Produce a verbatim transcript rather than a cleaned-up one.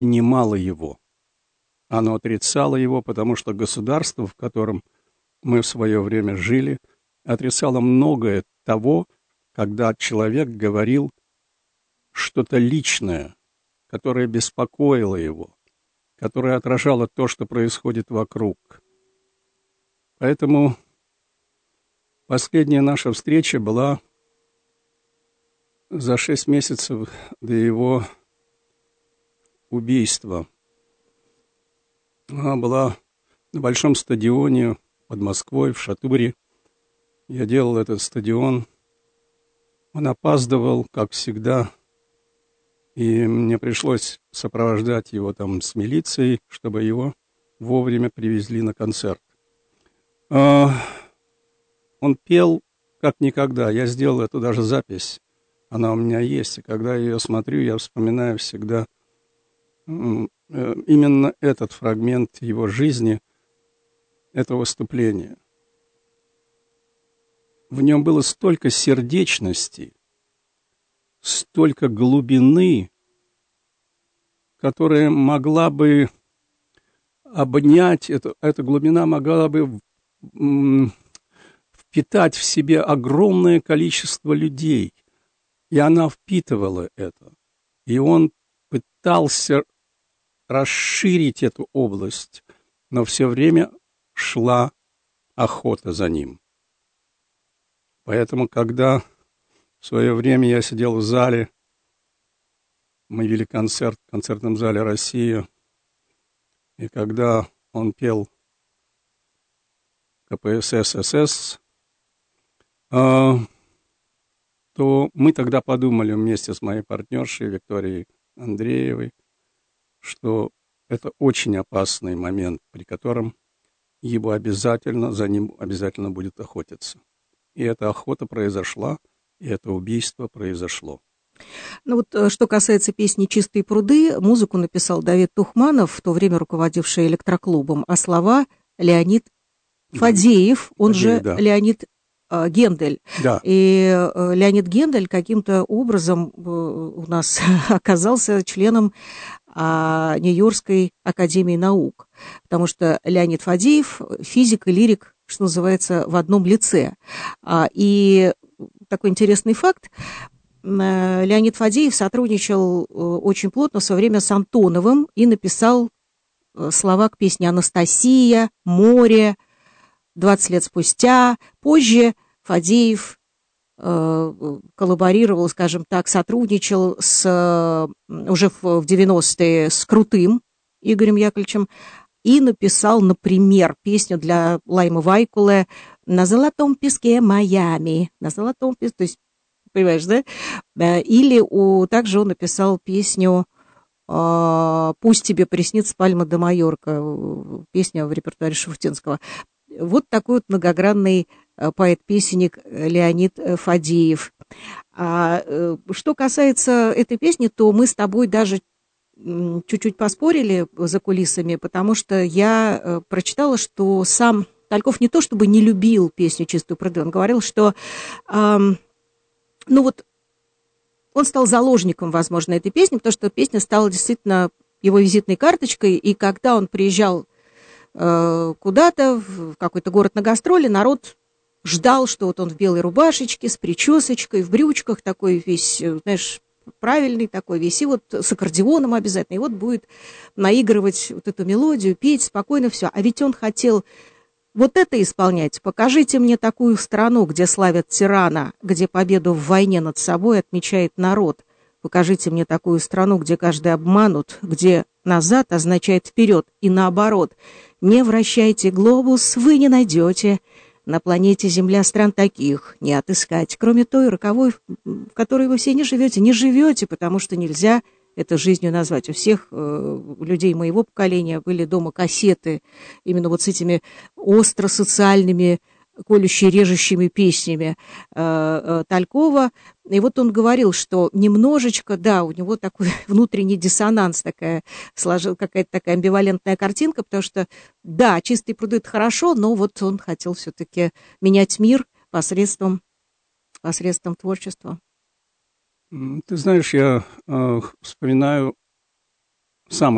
принимало его. Оно отрицало его, потому что государство, в котором мы в свое время жили, отрицало многое того, когда человек говорил что-то личное, которое беспокоило его, которое отражало то, что происходит вокруг. Поэтому последняя наша встреча была за шесть месяцев до его убийства. Она была на большом стадионе под Москвой, в Шатуре. Я делал этот стадион. Он опаздывал, как всегда, и мне пришлось сопровождать его там с милицией, чтобы его вовремя привезли на концерт. Он пел как никогда. Я сделал эту даже запись. Она у меня есть. И когда я ее смотрю, я вспоминаю всегда именно этот фрагмент его жизни, это выступление. В нем было столько сердечности, столько глубины, которая могла бы обнять, эту, эта глубина могла бы м, впитать в себе огромное количество людей. И она впитывала это. И он пытался расширить эту область, но все время шла охота за ним. Поэтому, когда в свое время я сидел в зале, мы вели концерт в концертном зале «Россия», и когда он пел ка пэ эс эс эс эс, э, то мы тогда подумали вместе с моей партнершей Викторией Андреевой, что это очень опасный момент, при котором его обязательно, за ним обязательно будет охотиться. И эта охота произошла, и это убийство произошло. Ну вот, что касается песни «Чистые пруды», музыку написал Давид Тухманов, в то время руководивший электроклубом, а слова Леонид Фадеев, он Фадеев, же да. Леонид э, Гендель. Да. И э, Леонид Гендель каким-то образом э, у нас оказался членом э, Нью-Йоркской академии наук, потому что Леонид Фадеев – физик и лирик, что называется, в одном лице. А, и такой интересный факт. Леонид Фадеев сотрудничал очень плотно в свое время с Антоновым и написал слова к песне «Анастасия», «Море», «двадцать лет спустя». Позже Фадеев э, коллаборировал, скажем так, сотрудничал с, уже в девяностые с Крутым Игорем Яковлевичем и написал, например, песню для Лаймы Вайкуле «На золотом песке Майами». На золотом песке, то есть понимаешь, да? Или у, также он написал песню «Пусть тебе приснится пальма де Майорка», песня в репертуаре Шуфутинского. Вот такой вот многогранный поэт-песенник Леонид Фадеев. А что касается этой песни, то мы с тобой даже чуть-чуть поспорили за кулисами, потому что я прочитала, что сам Тальков не то чтобы не любил песню «Чистую пруды», он говорил, что... Ну вот он стал заложником, возможно, этой песни, потому что песня стала действительно его визитной карточкой, и когда он приезжал э, куда-то, в какой-то город на гастроли, народ ждал, что вот он в белой рубашечке, с причесочкой, в брючках, такой весь, знаешь, правильный такой, весь, и вот с аккордеоном обязательно, и вот будет наигрывать вот эту мелодию, петь спокойно все. А ведь он хотел... Вот это исполнять. Покажите мне такую страну, где славят тирана, где победу в войне над собой отмечает народ. Покажите мне такую страну, где каждый обманут, где назад означает вперед и наоборот. Не вращайте глобус, вы не найдете. На планете Земля стран таких не отыскать, кроме той роковой, в которой вы все не живете. Не живете, потому что нельзя это жизнью назвать. У всех э, людей моего поколения были дома кассеты именно вот с этими остро-социальными, колюще-режущими песнями э, э, Талькова. И вот он говорил, что немножечко, да, у него такой внутренний диссонанс, такая, сложил, какая-то такая амбивалентная картинка, потому что, да, «Чистые пруды» — это хорошо, но вот он хотел все-таки менять мир посредством, посредством творчества. Ты знаешь, я э, вспоминаю самое